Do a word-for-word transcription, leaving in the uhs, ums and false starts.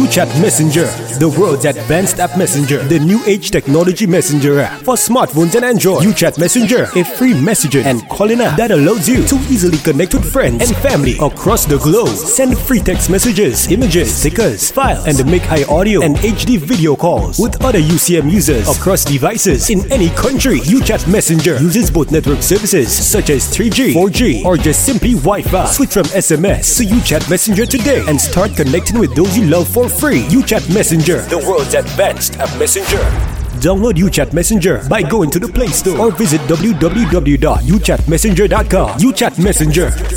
UChat Messenger, the world's advanced app messenger, the new age technology messenger app for smartphones and Android. UChat Messenger, a free messaging and calling app that allows you to easily connect with friends and family across the globe. Send free text messages, images, stickers, files, and make high audio and H D video calls with other U C M users across devices in any country. UChat Messenger uses both network services such as three G, four G, or just simply Wi-Fi. Switch from S M S to UChat Messenger today and start connecting with those you love for free. UChat Messenger, the world's advanced app messenger. Download UChat Messenger by going to the Play Store or visit w w w dot u chat messenger dot com. UChat Messenger.